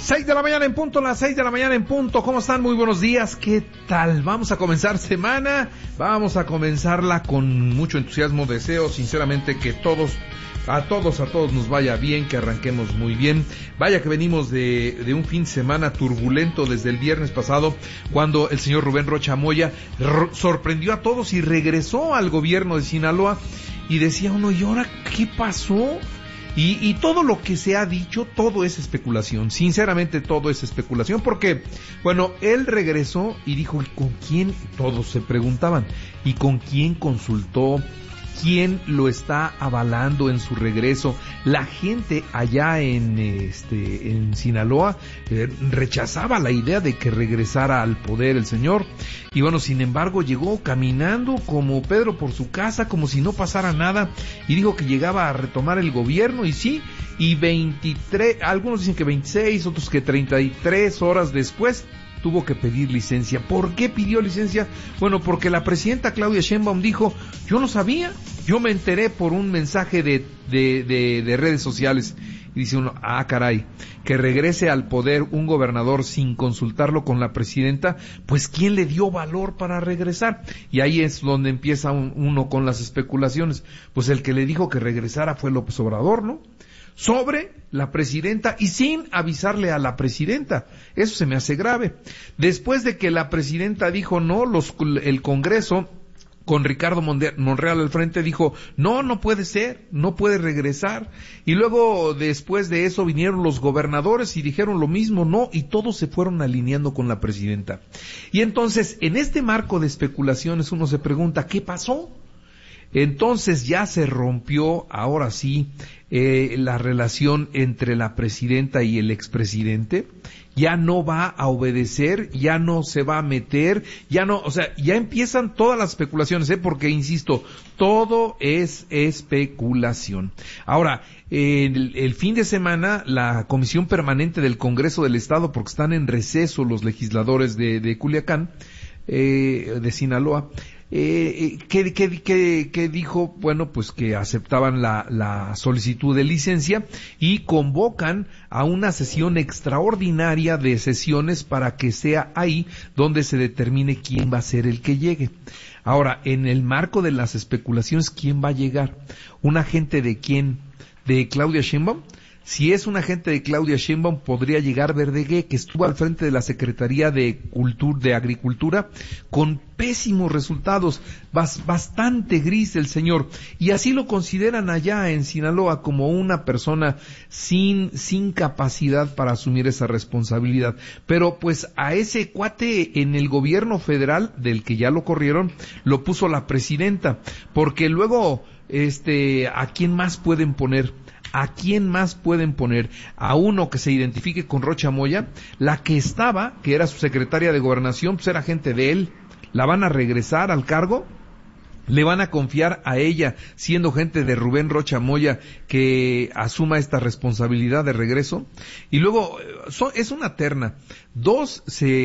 6 de la mañana en punto, las 6 de la mañana en punto. ¿Cómo están? Muy buenos días. ¿Qué tal? Vamos a comenzar semana. Vamos a comenzarla con mucho entusiasmo. Deseo sinceramente que a todos nos vaya bien, que arranquemos muy bien. Vaya que venimos de un fin de semana turbulento desde el viernes pasado, cuando el señor Rubén Rocha Moya sorprendió a todos y regresó al gobierno de Sinaloa. Y decía uno, ¿y ahora qué pasó? Y todo lo que se ha dicho, todo es especulación. Sinceramente, todo es especulación. Porque, bueno, él regresó y dijo, ¿y con quién? Todos se preguntaban. ¿Y con quién consultó? ¿Quién lo está avalando en su regreso? La gente allá en Sinaloa rechazaba la idea de que regresara al poder el señor. Y bueno, sin embargo, llegó caminando como Pedro por su casa, como si no pasara nada, y dijo que llegaba a retomar el gobierno, y sí, y 23, algunos dicen que 26, otros que 33 horas después, tuvo que pedir licencia. ¿Por qué pidió licencia? Bueno, porque la presidenta Claudia Sheinbaum dijo, yo no sabía, yo me enteré por un mensaje de redes sociales. Y dice uno, caray, que regrese al poder un gobernador sin consultarlo con la presidenta, pues ¿quién le dio valor para regresar? Y ahí es donde empieza uno con las especulaciones. Pues el que le dijo que regresara fue López Obrador, ¿no? Sobre la presidenta y sin avisarle a la presidenta. Eso se me hace grave. Después de que la presidenta dijo no, el Congreso, con Ricardo Monreal al frente, dijo, no puede ser, no puede regresar. Y luego, después de eso, vinieron los gobernadores y dijeron lo mismo, no, y todos se fueron alineando con la presidenta. Y entonces, en este marco de especulaciones, uno se pregunta, ¿qué pasó? Entonces ya se rompió, ahora sí, la relación entre la presidenta y el expresidente. Ya no va a obedecer, ya no se va a meter, ya empiezan todas las especulaciones, porque insisto, todo es especulación. Ahora, el fin de semana, la Comisión Permanente del Congreso del Estado, porque están en receso los legisladores de Culiacán, de Sinaloa, que dijo, bueno, pues que aceptaban la solicitud de licencia y convocan a una sesión extraordinaria de sesiones para que sea ahí donde se determine quién va a ser el que llegue. Ahora, en el marco de las especulaciones, ¿quién va a llegar? ¿Un agente de quién? ¿De Claudia Sheinbaum? Si es un agente de Claudia Sheinbaum, podría llegar Verdegué, que estuvo al frente de la Secretaría de Agricultura, con pésimos resultados, bastante gris el señor, y así lo consideran allá en Sinaloa como una persona sin capacidad para asumir esa responsabilidad. Pero pues a ese cuate en el gobierno federal, del que ya lo corrieron, lo puso la presidenta, porque luego, ¿a quién más pueden poner? ¿A quién más pueden poner? A uno que se identifique con Rocha Moya. La que estaba, que era su secretaria de Gobernación, pues era gente de él. ¿La van a regresar al cargo? ¿Le van a confiar a ella, siendo gente de Rubén Rocha Moya, que asuma esta responsabilidad de regreso? Y luego, es una terna. Dos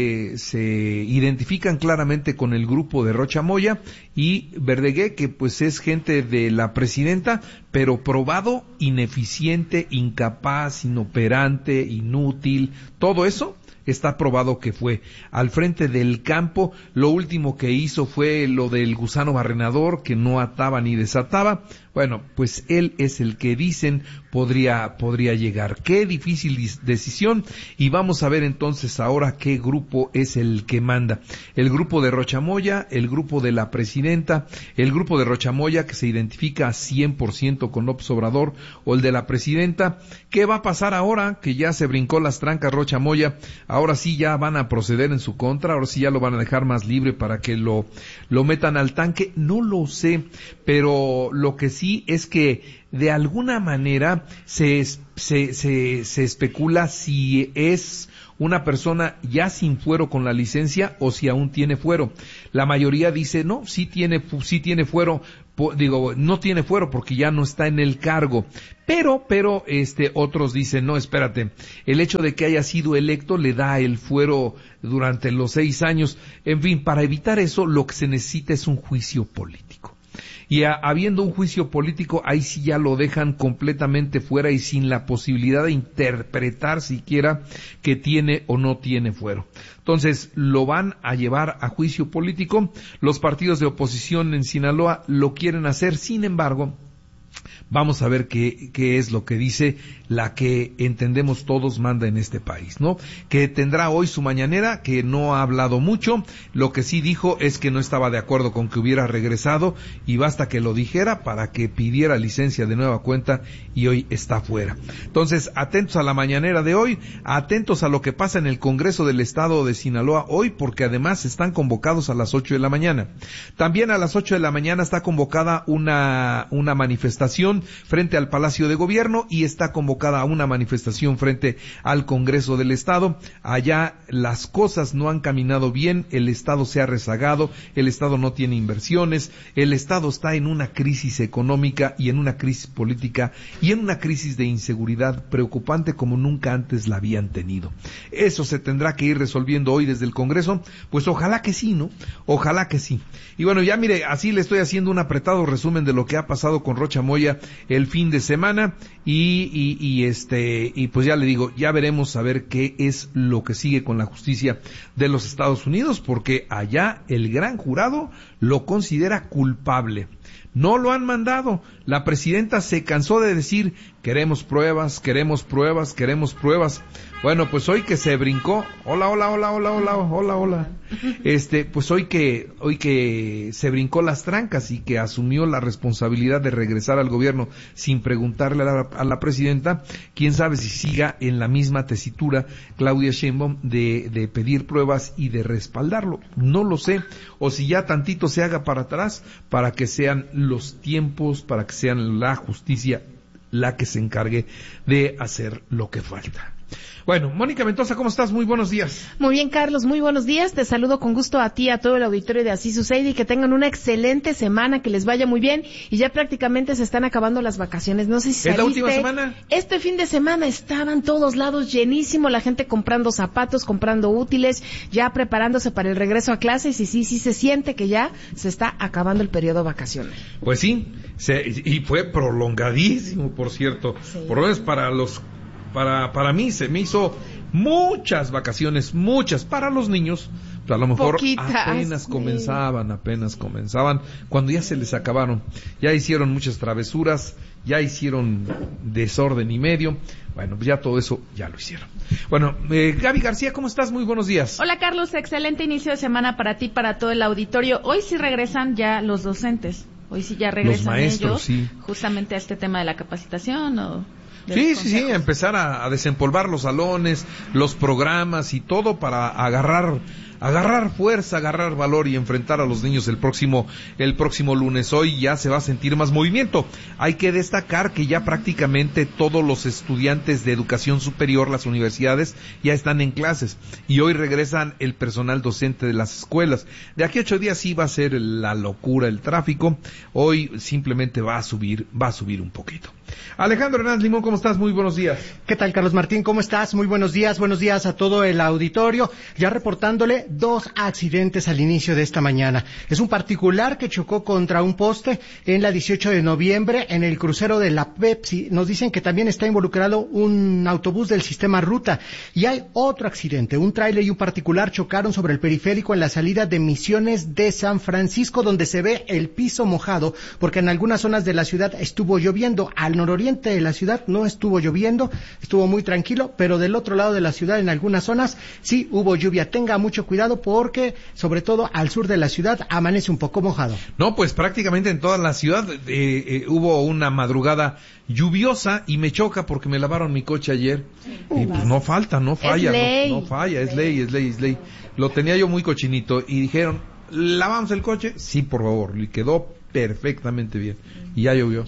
se identifican claramente con el grupo de Rocha Moya, y Verdegué, que pues es gente de la presidenta, pero probado ineficiente, incapaz, inoperante, inútil, todo eso está probado que fue al frente del campo. Lo último que hizo fue lo del gusano barrenador, que no ataba ni desataba. Bueno, pues él es el que dicen podría llegar. Qué difícil decisión. Y vamos a ver entonces ahora qué grupo es el que manda. El grupo de Rocha Moya, el grupo de la presidenta, el grupo de Rocha Moya, que se identifica 100% con López Obrador, o el de la presidenta. ¿Qué va a pasar ahora que ya se brincó las trancas Rocha Moya? Ahora sí ya van a proceder en su contra, ahora sí ya lo van a dejar más libre para que lo metan al tanque. No lo sé, pero lo que sí es que de alguna manera se especula si es una persona ya sin fuero con la licencia o si aún tiene fuero. La mayoría dice no, sí tiene fuero, no tiene fuero porque ya no está en el cargo. Pero otros dicen no, espérate, el hecho de que haya sido electo le da el fuero durante los 6 años. En fin, para evitar eso lo que se necesita es un juicio político. Y habiendo un juicio político, ahí sí ya lo dejan completamente fuera y sin la posibilidad de interpretar siquiera que tiene o no tiene fuero. Entonces, lo van a llevar a juicio político. Los partidos de oposición en Sinaloa lo quieren hacer, sin embargo, vamos a ver qué es lo que dice la que entendemos todos manda en este país, ¿no? Que tendrá hoy su mañanera, que no ha hablado mucho. Lo que sí dijo es que no estaba de acuerdo con que hubiera regresado y basta que lo dijera para que pidiera licencia de nueva cuenta y hoy está fuera. Entonces, atentos a la mañanera de hoy, atentos a lo que pasa en el Congreso del Estado de Sinaloa hoy, porque además están convocados a las 8 de la mañana. También a las 8 de la mañana está convocada una manifestación frente al Palacio de Gobierno y está convocada a una manifestación frente al Congreso del Estado. Allá las cosas no han caminado bien, el Estado se ha rezagado, el Estado no tiene inversiones, el Estado está en una crisis económica y en una crisis política y en una crisis de inseguridad preocupante como nunca antes la habían tenido. Eso se tendrá que ir resolviendo hoy desde el Congreso, pues ojalá que sí, ¿no? Ojalá que sí. Y bueno, ya mire, así le estoy haciendo un apretado resumen de lo que ha pasado con Rocha Moya el fin de semana y pues ya le digo, ya veremos a ver qué es lo que sigue con la justicia de los Estados Unidos, porque allá el gran jurado lo considera culpable. No lo han mandado. La presidenta se cansó de decir, queremos pruebas, queremos pruebas, queremos pruebas. Bueno, pues hoy que se brincó, hola, pues hoy que se brincó las trancas y que asumió la responsabilidad de regresar al gobierno sin preguntarle a la presidenta, quién sabe si siga en la misma tesitura Claudia Sheinbaum de pedir pruebas y de respaldarlo. No lo sé, o si ya tantito se haga para atrás para que sean los tiempos, para que sean la justicia la que se encargue de hacer lo que falta. Bueno, Mónica Mendoza, ¿cómo estás? Muy buenos días. Muy bien, Carlos, muy buenos días. Te saludo con gusto a ti, a todo el auditorio de Así Sucede y que tengan una excelente semana, que les vaya muy bien. Y ya prácticamente se están acabando las vacaciones. No sé si ¿Es la última semana? Este fin de semana estaban todos lados llenísimo, la gente comprando zapatos, comprando útiles, ya preparándose para el regreso a clases y sí se siente que ya se está acabando el periodo vacacional. Pues sí, y fue prolongadísimo, por cierto. Sí. Por lo menos para mí se me hizo muchas vacaciones, muchas para los niños, pero a lo mejor poquitas, apenas comenzaban, cuando ya se les acabaron, ya hicieron muchas travesuras, ya hicieron desorden y medio. Bueno, pues ya todo eso ya lo hicieron. Bueno, Gaby García, ¿cómo estás? Muy buenos días. Hola, Carlos, excelente inicio de semana para ti, para todo el auditorio. Hoy sí regresan ya los docentes, hoy sí ya regresan los maestros, ellos, sí. Justamente a este tema de la capacitación o... Sí, empezar a desempolvar los salones, los programas y todo para agarrar fuerza, agarrar valor y enfrentar a los niños el próximo lunes. Hoy ya se va a sentir más movimiento. Hay que destacar que ya prácticamente todos los estudiantes de educación superior, las universidades, ya están en clases y hoy regresan el personal docente de las escuelas. De aquí a 8 días sí va a ser la locura el tráfico. Hoy simplemente va a subir un poquito. Alejandro Hernández Limón, ¿cómo estás? Muy buenos días. ¿Qué tal, Carlos Martín? ¿Cómo estás? Muy buenos días a todo el auditorio. Ya reportándole 2 accidentes al inicio de esta mañana. Es un particular que chocó contra un poste en la 18 de noviembre en el crucero de la Pepsi. Nos dicen que también está involucrado un autobús del sistema Ruta. Y hay otro accidente. Un tráiler y un particular chocaron sobre el periférico en la salida de Misiones de San Francisco, donde se ve el piso mojado, porque en algunas zonas de la ciudad estuvo lloviendo. Al nororiente de la ciudad no estuvo lloviendo, estuvo muy tranquilo, pero del otro lado de la ciudad en algunas zonas sí hubo lluvia. Tenga mucho cuidado porque sobre todo al sur de la ciudad amanece un poco mojado. No, pues prácticamente en toda la ciudad hubo una madrugada lluviosa y me choca porque me lavaron mi coche ayer y pues no falla, es ley. Lo tenía yo muy cochinito y dijeron, ¿lavamos el coche? Sí, por favor, y quedó perfectamente bien. Y ya llovió.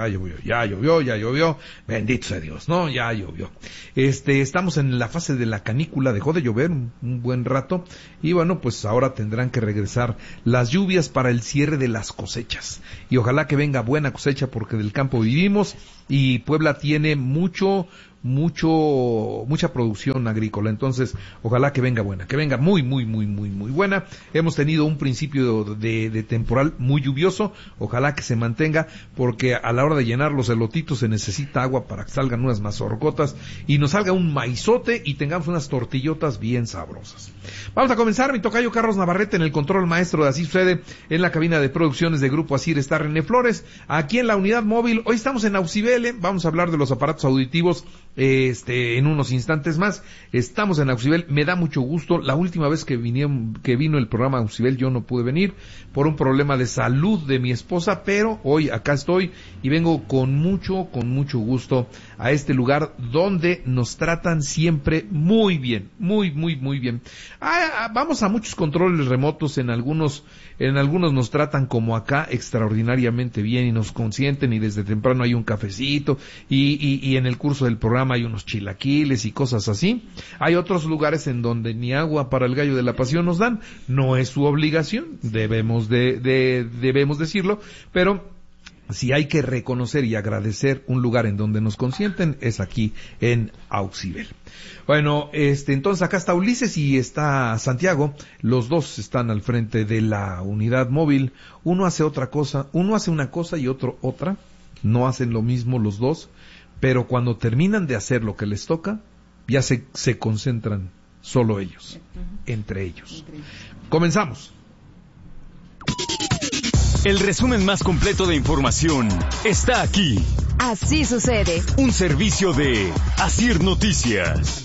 Bendito sea Dios, ¿no? Ya llovió. Estamos en la fase de la canícula, dejó de llover un buen rato y bueno, pues ahora tendrán que regresar las lluvias para el cierre de las cosechas. Y ojalá que venga buena cosecha porque del campo vivimos y Puebla tiene mucho mucha producción agrícola. Entonces, ojalá que venga buena, que venga muy buena. Hemos tenido un principio de temporal muy lluvioso, ojalá que se mantenga, porque a la hora de llenar los elotitos se necesita agua para que salgan unas mazorcotas y nos salga un maizote y tengamos unas tortillotas bien sabrosas. Vamos a comenzar. Mi tocayo Carlos Navarrete en el control maestro de Así Sucede. En la cabina de producciones de Grupo Asir está René Flores. Aquí en la unidad móvil, hoy estamos en Auxibele, vamos a hablar de los aparatos auditivos en unos instantes más. Estamos en Auxibel, me da mucho gusto. La última vez que vino el programa Auxibel yo no pude venir por un problema de salud de mi esposa, pero hoy acá estoy y vengo con mucho gusto a este lugar donde nos tratan siempre muy bien, muy bien. Vamos a muchos controles remotos, en algunos nos tratan como acá extraordinariamente bien y nos consienten, y desde temprano hay un cafecito y en el curso del programa hay unos chilaquiles y cosas así. Hay otros lugares en donde ni agua para el gallo de la pasión nos dan, no es su obligación, debemos decirlo, pero si hay que reconocer y agradecer un lugar en donde nos consienten, es aquí en Auxibel. Bueno, entonces acá está Ulises y está Santiago, los dos están al frente de la unidad móvil. Uno hace una cosa y otro otra, no hacen lo mismo los dos, pero cuando terminan de hacer lo que les toca, ya se concentran solo ellos, entre ellos. Comenzamos. El resumen más completo de información está aquí. Así sucede. Un servicio de Asir Noticias.